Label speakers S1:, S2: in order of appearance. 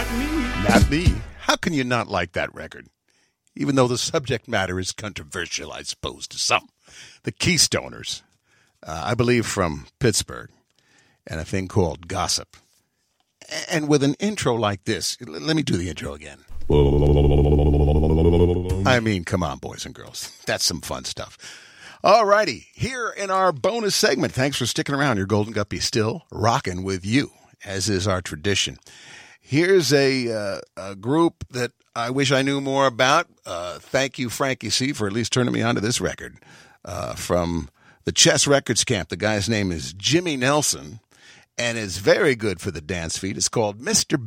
S1: Not me.
S2: Not me. How can you not like that record? Even though the subject matter is controversial, I suppose, to some. The Keystoners, I believe from Pittsburgh, and a thing called Gossip. And with an intro like this, let me do the intro again. I mean, come on, boys and girls. That's some fun stuff. All righty. Here in our bonus segment, thanks for sticking around. Your Golden Guppy still rocking with you, as is our tradition. Here's a group that I wish I knew more about. Thank you, Frankie C., for at least turning me on to this record. From the Chess Records camp, the guy's name is Jimmy Nelson, and it's very good for the dance feet. It's called Mr.